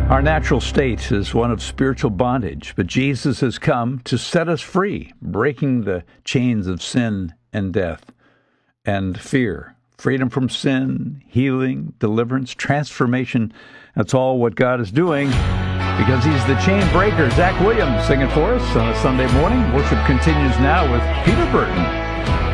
Our natural state is one of spiritual bondage, but Jesus has come to set us free, breaking the chains of sin and death and fear. Freedom from sin, healing, deliverance, transformation. That's all what God is doing because He's the chain breaker. Zach Williams singing for us on a Sunday morning. Worship continues now with Peter Burton.